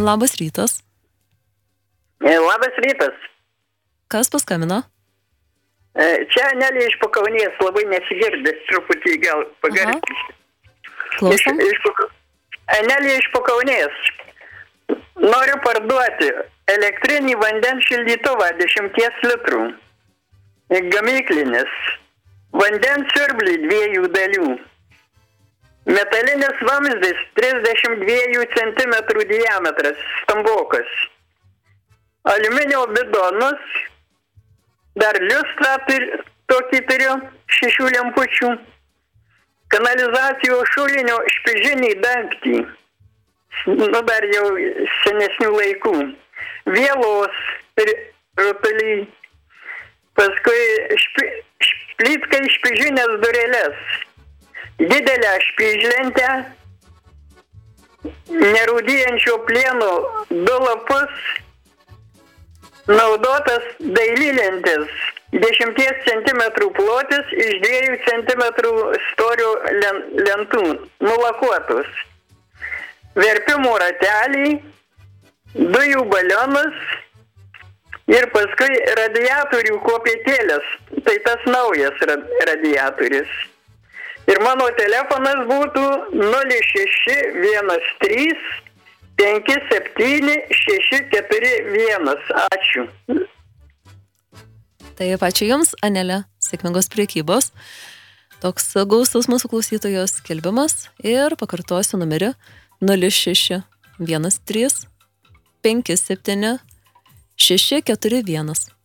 Labas rytas. Labas rytas. Kas paskambino? Čia Anelė iš Pakaunės, labai nesigirdė, truputį gal pagarsiai. Klausom. Anelė iš Pakaunės. Noriu parduoti elektrinį vandens šildytuvą 10 litrų. Gamyklinis. Vandens siurblį 2 dalių. Metalinis vamzdis 32 cm diametras, stambokas. Aliuminio bidonus, dar liustrą tokį turiu, 6 lempučių. Kanalizacijos šulinio špižinį dangtį, dar jau senesnių laikų. Vielos rutuliai, paskui plytkai špižinės durelės, didelę špižlentę, nerūdijančio plieno 2 lapus, naudotas dailylentės 10 cm plotis iš 2 cm storio lentų, nulakuotus. Verpimo ratelį, dujų balionus ir paskui radiatorių kopėtėlės. Tai tas naujas radiatorius. Ir mano telefonas būtų 0613 57 641. Ačiū. Taip, ačiū Jums, Anelė. Sėkmingos prekybos. Toks gausus mūsų klausytojos skelbimas. Ir pakartosiu numerį 0613 57 641.